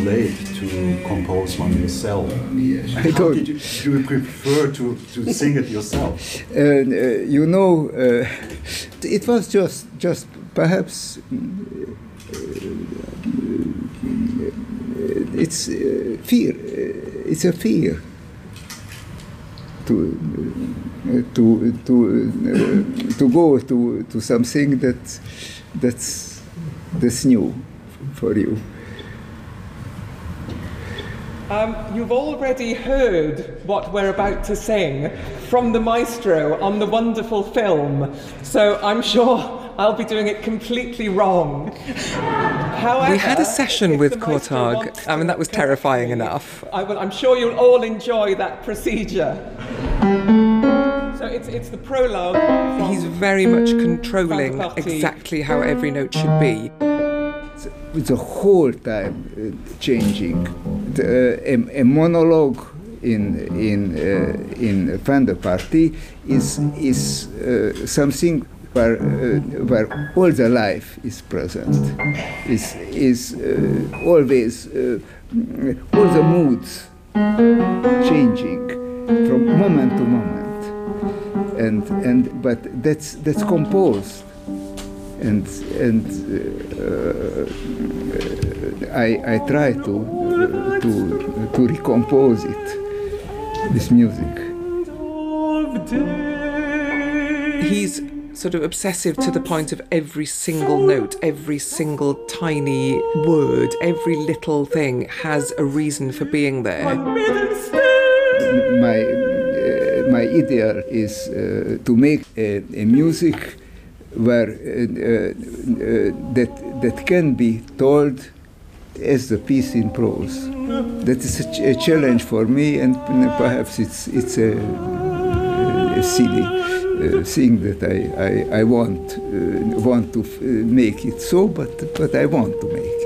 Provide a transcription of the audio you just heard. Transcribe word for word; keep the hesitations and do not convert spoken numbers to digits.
late to compose one yourself. I How did you, do you prefer to, to sing it yourself? Uh, uh, you know, uh, it was just just perhaps uh, it's uh, fear. Uh, it's a fear to uh, to to uh, to go to to something that that's that's new for you. Um, you've already heard what we're about to sing from the maestro on the wonderful film, so I'm sure I'll be doing it completely wrong. However, we had a session with Kortag, I mean, that was terrifying enough. I will, I'm sure you'll all enjoy that procedure. So it's, it's the prologue. He's very much controlling exactly how every note should be. The whole time uh, changing. The, uh, a, a monologue in in uh, in Fin de Partie is is uh, something where uh, where all the life is present. Is is uh, always uh, all the moods changing from moment to moment, and and but that's that's composed. And and uh, I I try to uh, to to recompose it, this music. He's sort of obsessive to the point of every single note, every single tiny word, every little thing has a reason for being there. My uh, my ideal is uh, to make a, a music where uh, uh, uh, that that can be told as a piece in prose. That is a, ch a challenge for me, and perhaps it's it's a, a silly uh, thing that I I, I want uh, want to f make it so, but but I want to make it.